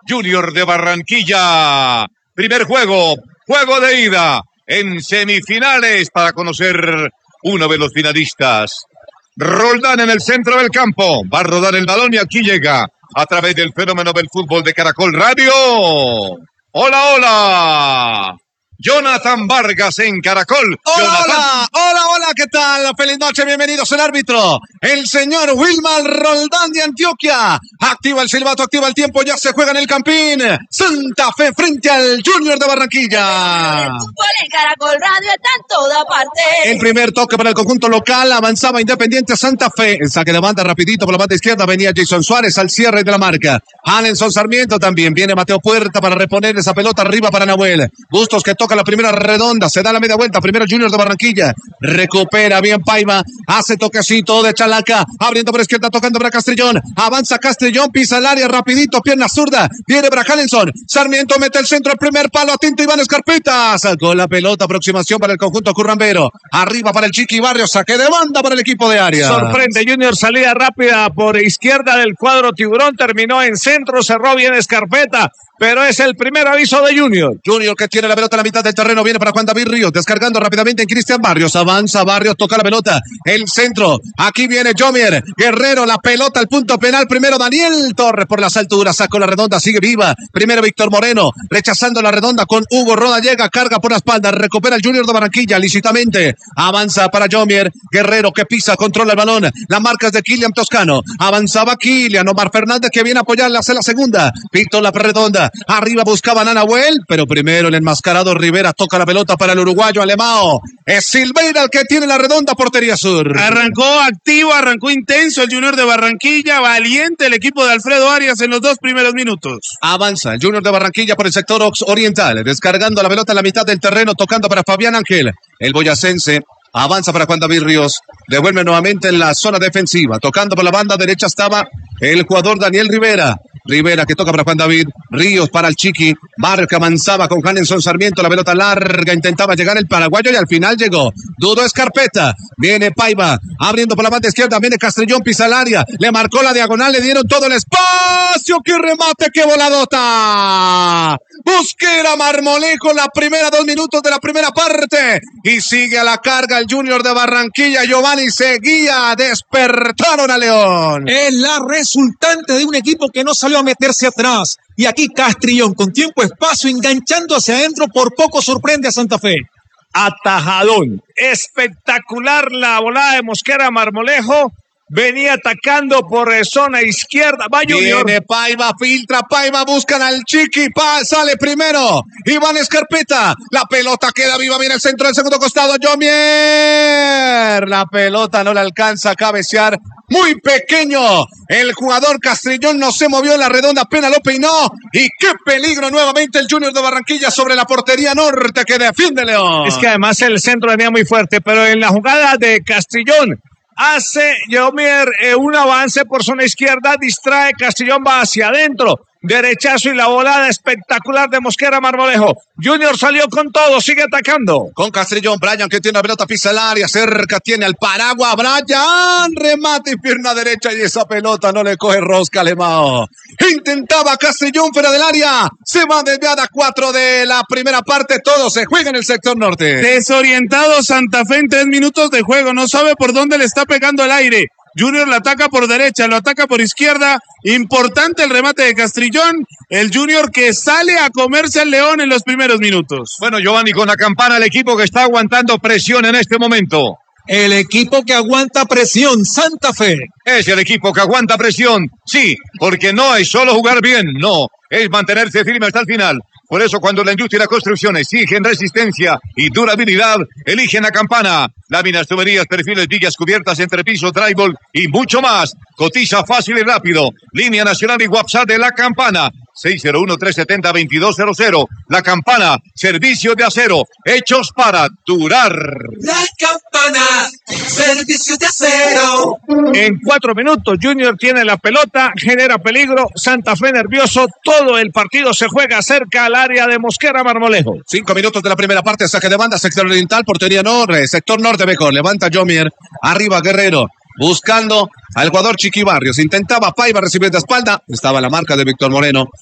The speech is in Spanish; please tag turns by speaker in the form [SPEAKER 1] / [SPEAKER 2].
[SPEAKER 1] Junior de Barranquilla. Primer juego de ida en semifinales para conocer uno de los finalistas. Roldán en el centro del campo, va a rodar el balón y aquí llega a través del fenómeno del fútbol de Caracol Radio. Hola. Jonathan Vargas en Caracol.
[SPEAKER 2] Hola, ¿qué tal? Feliz noche, bienvenidos al árbitro, el señor Wilmar Roldán de Antioquia. Activa el silbato, activa el tiempo, ya se juega en el Campín. Santa Fe frente al Junior de Barranquilla.
[SPEAKER 3] El fútbol en Caracol Radio está en toda parte.
[SPEAKER 2] El primer toque para el conjunto local, avanzaba Independiente Santa Fe. El saque de banda rapidito por la banda izquierda, venía Jason Suárez al cierre de la marca. Alenson Sarmiento también, viene Mateo Puerta para reponer esa pelota arriba para Nahuel. Bustos que toca la primera redonda, se da la media vuelta, primero Junior de Barranquilla, recupera bien Paiva, hace toquecito de Chalaca, abriendo por izquierda, tocando para Castrillón, avanza Castrillón, pisa el área rapidito, pierna zurda, viene para Alenson, Sarmiento mete el centro, el primer palo, atinto Iván Escarpeta, sacó la pelota, aproximación para el conjunto currambero, arriba para el Chiqui Barrios, saque de banda para el equipo de área.
[SPEAKER 4] Sorprende Junior, salida rápida por izquierda del cuadro Tiburón, terminó en centro, cerró bien Escarpeta, pero es el primer aviso de Junior.
[SPEAKER 2] Junior que tiene la pelota en la mitad del terreno, viene para Juan David Ríos, descargando rápidamente en Cristian Barrios, avanza Barrios, toca la pelota, el centro, aquí viene Jomier, Guerrero, la pelota al punto penal, primero Daniel Torres por las alturas, sacó la redonda, sigue viva, primero Víctor Moreno, rechazando la redonda con Hugo Roda, llega, carga por la espalda, recupera el Junior de Barranquilla, lícitamente, avanza para Jomier, Guerrero que pisa, controla el balón, la marca es de Kilian Toscano, avanzaba Kilian, Omar Fernández que viene a apoyarle, hace la segunda, Víctor la redonda, arriba buscaban a Nahuel, pero primero el enmascarado Rivera toca la pelota para el uruguayo Alemão. Es Silveira el que tiene la redonda, portería sur.
[SPEAKER 5] Arrancó activo, arrancó intenso el Junior de Barranquilla, valiente el equipo de Alfredo Arias en los 2 primeros minutos.
[SPEAKER 2] Avanza el Junior de Barranquilla por el sector oriental, descargando la pelota en la mitad del terreno, tocando para Fabián Ángel, el boyacense. Avanza para Juan David Ríos, devuelve nuevamente en la zona defensiva, tocando por la banda derecha estaba el jugador Daniel Rivera. Rivera que toca para Juan David, Ríos para el Chiqui, Barca avanzaba con Alenson Sarmiento, la pelota larga, intentaba llegar el paraguayo y al final llegó. Dudo Escarpeta, viene Paiva, abriendo por la banda izquierda, viene Castrillón, pisa el área, le marcó la diagonal, le dieron todo el espacio, ¡qué remate, qué voladota! Busquera Marmolejo, la primera 2 minutos de la primera parte, y sigue a la carga el Junior de Barranquilla, Giovanni seguía, despertaron a León.
[SPEAKER 6] Es la resultante de un equipo que no salió a meterse atrás. Y aquí Castrillón, con tiempo espacio, enganchando hacia adentro, por poco sorprende a Santa Fe.
[SPEAKER 4] Atajadón, espectacular la volada de Mosquera Marmolejo. Venía atacando por zona izquierda. Va Junior.
[SPEAKER 2] Viene Paiva, filtra Paiva, buscan al Chiqui. Sale primero Iván Escarpeta. La pelota queda viva, viene el centro del segundo costado. Jomier. La pelota no le alcanza a cabecear. Muy pequeño. El jugador Castrillón no se movió en la redonda, apenas lo peinó. Y qué peligro nuevamente el Junior de Barranquilla sobre la portería norte que defiende León.
[SPEAKER 4] Es que además el centro venía muy fuerte, pero en la jugada de Castrillón hace Jomier un avance por zona izquierda, distrae, Castrillón va hacia adentro, derechazo y la volada espectacular de Mosquera Marmolejo. Junior salió con todo, sigue atacando.
[SPEAKER 2] Con Castrillón, Brian que tiene la pelota, pisa el área, cerca tiene al Paraguay, Brian, remate y pierna derecha y esa pelota no le coge rosca Alemão. Intentaba Castrillón fuera del área, se va desviada 4 de la primera parte, todo se juega en el sector norte.
[SPEAKER 5] Desorientado Santa Fe en 3 minutos de juego, no sabe por dónde le está pegando el aire. Junior lo ataca por derecha, lo ataca por izquierda. Importante el remate de Castrillón. El Junior que sale a comerse al León en los primeros minutos.
[SPEAKER 1] Bueno, Giovanni, con la campana, el equipo que está aguantando presión en este momento.
[SPEAKER 6] El equipo que aguanta presión, Santa Fe.
[SPEAKER 1] Es el equipo que aguanta presión, sí, porque no es solo jugar bien, no, es mantenerse firme hasta el final. Por eso cuando la industria y la construcción exigen resistencia y durabilidad, eligen la campana. Láminas, tuberías, perfiles, vigas, cubiertas, entrepisos, drywall y mucho más. Cotiza fácil y rápido. Línea nacional y WhatsApp de la campana. 601-370-2200. La campana, servicio de acero, hechos para durar.
[SPEAKER 7] La campana, servicio de acero.
[SPEAKER 4] En 4 minutos, Junior tiene la pelota, genera peligro, Santa Fe nervioso, todo el partido se juega cerca al área de Mosquera Marmolejo.
[SPEAKER 2] 5 minutos de la primera parte, saque de banda, sector oriental, portería norte, sector norte mejor, levanta Jomier, arriba Guerrero, buscando al jugador Chiqui Barrios, intentaba Paiva recibir de espalda, estaba la marca de Víctor Moreno.